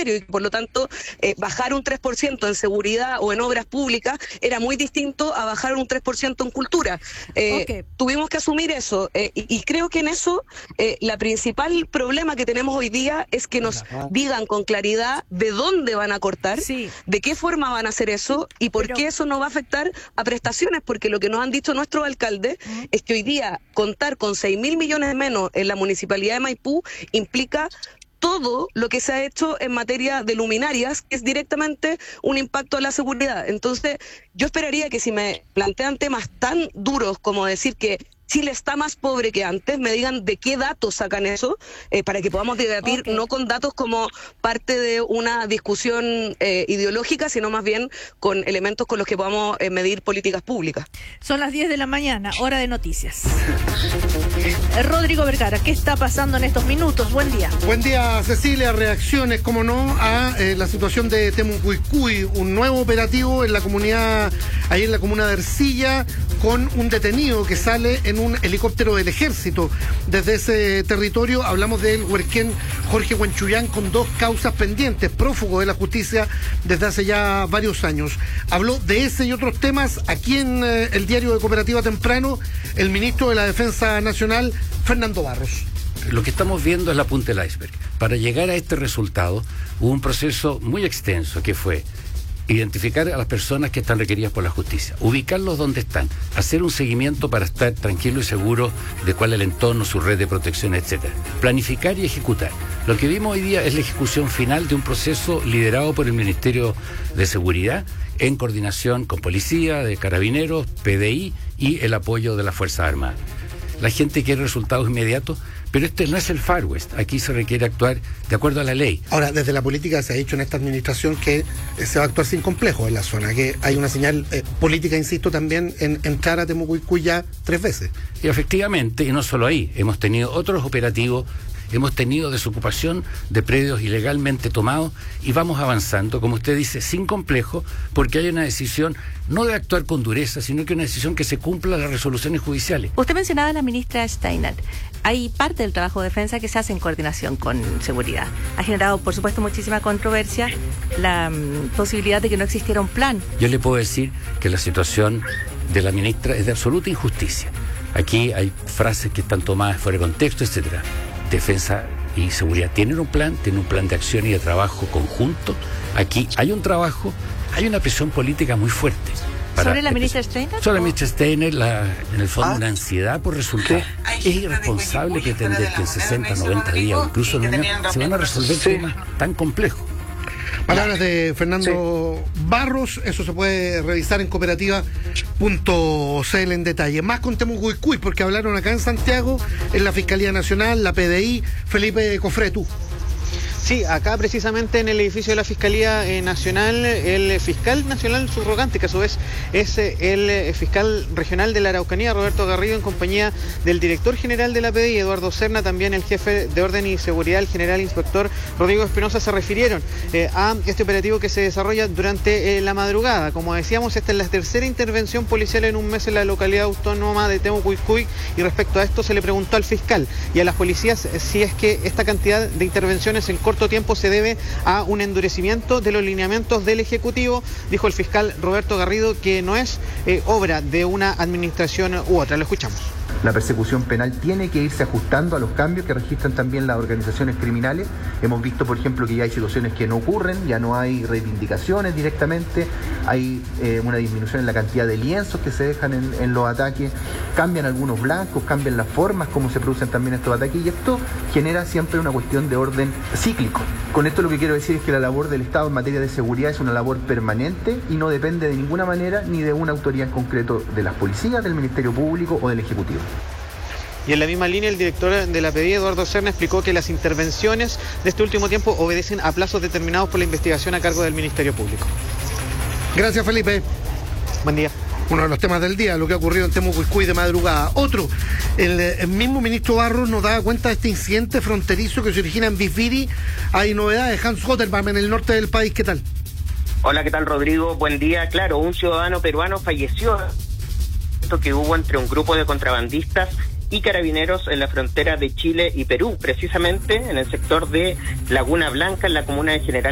ministerio, y por lo tanto bajar un 3% en seguridad o en obras públicas era muy distinto a bajar un 3% en cultura. Tuvimos que asumir eso, y creo que en eso la principal problema que tenemos hoy día es que nos digan con claridad de dónde van a cortar, de qué forma van a hacer eso y por qué eso no va a afectar a prestaciones, porque lo que nos han dicho nuestros alcaldes es que hoy día contar con 6.000 millones menos en la municipalidad de Maipú implica todo lo que se ha hecho en materia de luminarias, que es directamente un impacto a la seguridad. Entonces, yo esperaría que si me plantean temas tan duros como decir que Chile está más pobre que antes, me digan de qué datos sacan eso, para que podamos debatir no con datos como parte de una discusión ideológica, sino más bien con elementos con los que podamos medir políticas públicas. Son las 10 de la mañana, hora de noticias. Rodrigo Vergara, ¿qué está pasando en estos minutos? Buen día. Buen día, Cecilia. Reacciones, como no, a la situación de Temucuicui, un nuevo operativo en la comunidad, ahí en la comuna de Ercilla, con un detenido que sale en un helicóptero del ejército desde ese territorio. Hablamos del huerquén Jorge Huenchuyán, con 2 causas pendientes, prófugo de la justicia desde hace ya varios años. Habló de ese y otros temas aquí en el diario de Cooperativa Temprano el ministro de la Defensa Nacional, Fernando Barros. Lo que estamos viendo es la punta del iceberg. Para llegar a este resultado hubo un proceso muy extenso, que fue identificar a las personas que están requeridas por la justicia, ubicarlos donde están, hacer un seguimiento para estar tranquilo y seguro de cuál es el entorno, su red de protección, etcétera. Planificar y ejecutar. Lo que vimos hoy día es la ejecución final de un proceso liderado por el Ministerio de Seguridad, en coordinación con Policía, de Carabineros, PDI y el apoyo de las Fuerzas Armadas. La gente quiere resultados inmediatos, pero este no es el Far West. Aquí se requiere actuar de acuerdo a la ley. Ahora, desde la política se ha dicho en esta administración que se va a actuar sin complejos en la zona, que hay una señal política, insisto, también en entrar a Temucuicui ya 3 veces. Y efectivamente, y no solo ahí, hemos tenido otros operativos, hemos tenido desocupación de predios ilegalmente tomados y vamos avanzando, como usted dice, sin complejo, porque hay una decisión no de actuar con dureza, sino que una decisión que se cumpla las resoluciones judiciales. Usted mencionaba a la ministra Steiner. Hay parte del trabajo de defensa que se hace en coordinación con seguridad. Ha generado, por supuesto, muchísima controversia la posibilidad de que no existiera un plan. Yo le puedo decir que la situación de la ministra es de absoluta injusticia. Aquí hay frases que están tomadas fuera de contexto, etcétera. Defensa y seguridad tienen un plan de acción y de trabajo conjunto. Aquí hay un trabajo, hay una presión política muy fuerte. ¿Sobre la ministra Steiner? Sobre la ministra Steiner, en el fondo, una ansiedad por resultados. Es irresponsable pretender que en 60, 90 días o incluso en un año se van a resolver temas tan complejos. Palabras de Fernando Barros, eso se puede revisar en cooperativa.cl en detalle. Más con Temucuicui, porque hablaron acá en Santiago, en la Fiscalía Nacional, la PDI. Felipe Cofretú. Sí, acá precisamente en el edificio de la Fiscalía Nacional, el fiscal nacional subrogante, que a su vez es el fiscal regional de la Araucanía, Roberto Garrido, en compañía del director general de la PDI, Eduardo Serna, también el jefe de Orden y Seguridad, el general inspector Rodrigo Espinosa, se refirieron a este operativo que se desarrolla durante la madrugada. Como decíamos, esta es la tercera intervención policial en un mes en la localidad autónoma de Temucuicui, y respecto a esto se le preguntó al fiscal y a las policías si es que esta cantidad de intervenciones en corto tiempo se debe a un endurecimiento de los lineamientos del Ejecutivo. Dijo el fiscal Roberto Garrido que no es obra de una administración u otra. Lo escuchamos. La persecución penal tiene que irse ajustando a los cambios que registran también las organizaciones criminales. Hemos visto, por ejemplo, que ya hay situaciones que no ocurren, ya no hay reivindicaciones directamente, hay una disminución en la cantidad de lienzos que se dejan en los ataques, cambian algunos blancos, cambian las formas como se producen también estos ataques, y esto genera siempre una cuestión de orden cíclico. Con esto lo que quiero decir es que la labor del Estado en materia de seguridad es una labor permanente y no depende de ninguna manera ni de una autoridad en concreto de las policías, del Ministerio Público o del Ejecutivo. Y en la misma línea, el director de la PDI, Eduardo Serna, explicó que las intervenciones de este último tiempo obedecen a plazos determinados por la investigación a cargo del Ministerio Público. Gracias, Felipe. Buen día. Uno de los temas del día, lo que ha ocurrido en Temucuicui de madrugada. Otro, el mismo ministro Barros nos daba cuenta de este incidente fronterizo que se origina en Bifiri. Hay novedades, Hans Hotterbaum, en el norte del país. ¿Qué tal? Hola, ¿qué tal, Rodrigo? Buen día. Claro, un ciudadano peruano falleció que hubo entre un grupo de contrabandistas y carabineros en la frontera de Chile y Perú, precisamente en el sector de Laguna Blanca, en la comuna de General